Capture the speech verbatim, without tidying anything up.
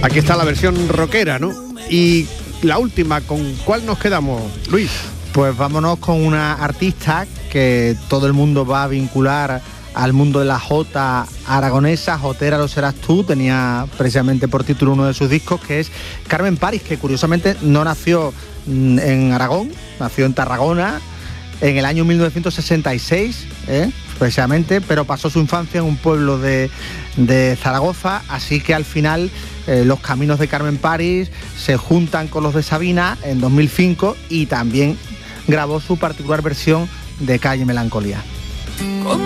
Aquí está la versión rockera, ¿no? Y la última, ¿con cuál nos quedamos, Luis? Pues vámonos con una artista que todo el mundo va a vincular al mundo de la jota aragonesa. Jotera lo serás tú, tenía precisamente por título uno de sus discos, que es Carmen París, que curiosamente no nació en Aragón, nació en Tarragona en el año mil novecientos sesenta y seis, ¿eh? precisamente, pero pasó su infancia en un pueblo de, de Zaragoza, así que al final eh, los caminos de Carmen París se juntan con los de Sabina en dos mil cinco, y también grabó su particular versión de Calle Melancolía.